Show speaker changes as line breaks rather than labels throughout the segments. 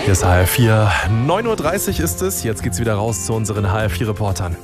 Hier ist HR4, 9:30 Uhr ist es. Jetzt geht's wieder raus zu unseren HR4-Reportern.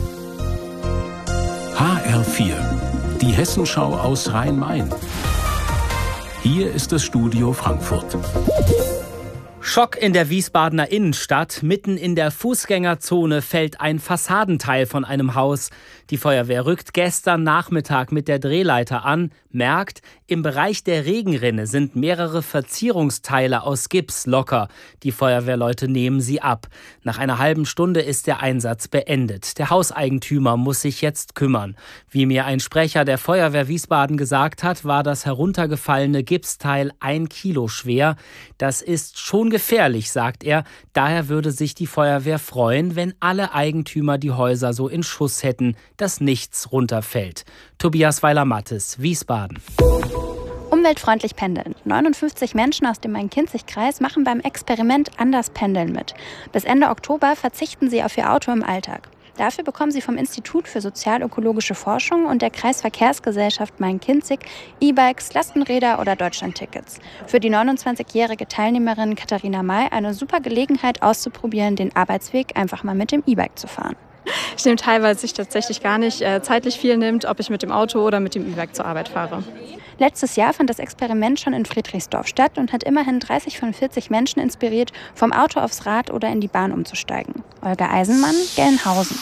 HR4, die Hessenschau aus Rhein-Main. Hier ist das Studio Frankfurt.
Schock in der Wiesbadener Innenstadt. Mitten in der Fußgängerzone fällt ein Fassadenteil von einem Haus. Die Feuerwehr rückt gestern Nachmittag mit der Drehleiter an, merkt, im Bereich der Regenrinne sind mehrere Verzierungsteile aus Gips locker. Die Feuerwehrleute nehmen sie ab. Nach einer halben Stunde ist der Einsatz beendet. Der Hauseigentümer muss sich jetzt kümmern. Wie mir ein Sprecher der Feuerwehr Wiesbaden gesagt hat, war das heruntergefallene Gipsteil 1 Kilo schwer. Das ist schon gefährlich, sagt er. Daher würde sich die Feuerwehr freuen, wenn alle Eigentümer die Häuser so in Schuss hätten, dass nichts runterfällt. Tobias Weiler-Mattes, Wiesbaden.
Umweltfreundlich pendeln. 59 Menschen aus dem Main-Kinzig-Kreis machen beim Experiment Anders Pendeln mit. Bis Ende Oktober verzichten sie auf ihr Auto im Alltag. Dafür bekommen sie vom Institut für sozial-ökologische Forschung und der Kreisverkehrsgesellschaft Main-Kinzig E-Bikes, Lastenräder oder Deutschlandtickets. Für die 29-jährige Teilnehmerin Katharina May eine super Gelegenheit auszuprobieren, den Arbeitsweg einfach mal mit dem E-Bike zu fahren.
Ich nehme teil, weil es sich tatsächlich gar nicht zeitlich viel nimmt, ob ich mit dem Auto oder mit dem E-Bike zur Arbeit fahre.
Letztes Jahr fand das Experiment schon in Friedrichsdorf statt und hat immerhin 30 von 40 Menschen inspiriert, vom Auto aufs Rad oder in die Bahn umzusteigen. Olga Eisenmann, Gelnhausen.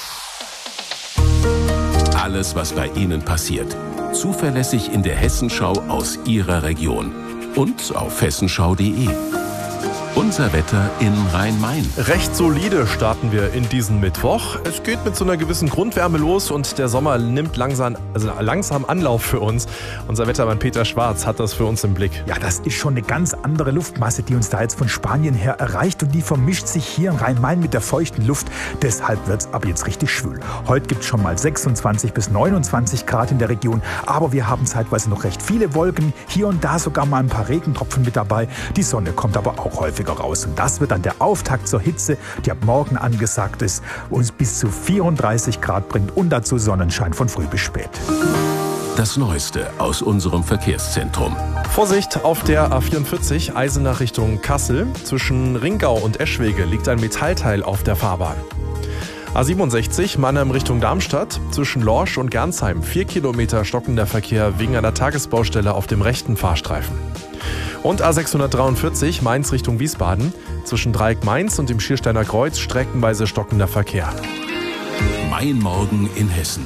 Alles, was bei Ihnen passiert. Zuverlässig in der Hessenschau aus Ihrer Region. Und auf hessenschau.de. Unser Wetter in Rhein-Main.
Recht solide starten wir in diesen Mittwoch. Es geht mit so einer gewissen Grundwärme los und der Sommer nimmt langsam Anlauf für uns. Unser Wettermann Peter Schwarz hat das für uns im Blick.
Ja, das ist schon eine ganz andere Luftmasse, die uns da jetzt von Spanien her erreicht. Und die vermischt sich hier in Rhein-Main mit der feuchten Luft. Deshalb wird es ab jetzt richtig schwül. Heute gibt es schon mal 26 bis 29 Grad in der Region. Aber wir haben zeitweise noch recht viele Wolken. Hier und da sogar mal ein paar Regentropfen mit dabei. Die Sonne kommt aber auch häufig raus. Und das wird dann der Auftakt zur Hitze, die ab morgen angesagt ist, uns bis zu 34 Grad bringt und dazu Sonnenschein von früh bis spät.
Das Neueste aus unserem Verkehrszentrum.
Vorsicht auf der A44 Eisenach Richtung Kassel. Zwischen Ringau und Eschwege liegt ein Metallteil auf der Fahrbahn. A67 Mannheim Richtung Darmstadt. Zwischen Lorsch und Gernsheim 4 Kilometer stockender Verkehr wegen einer Tagesbaustelle auf dem rechten Fahrstreifen. Und A643 Mainz Richtung Wiesbaden. Zwischen Dreieck Mainz und dem Schiersteiner Kreuz streckenweise stockender Verkehr.
Mein Morgen in Hessen.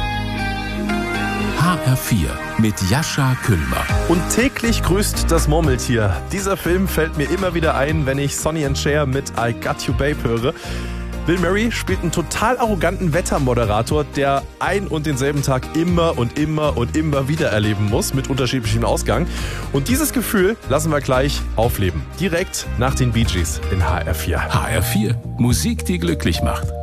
HR4 mit Jascha Küllmer.
Und täglich grüßt das Murmeltier. Dieser Film fällt mir immer wieder ein, wenn ich Sonny and Cher mit I Got You Babe höre. Bill Murray spielt einen total arroganten Wettermoderator, der ein und denselben Tag immer und immer und immer wieder erleben muss, mit unterschiedlichem Ausgang. Und dieses Gefühl lassen wir gleich aufleben. Direkt nach den Bee Gees in HR4.
HR4, Musik, die glücklich macht.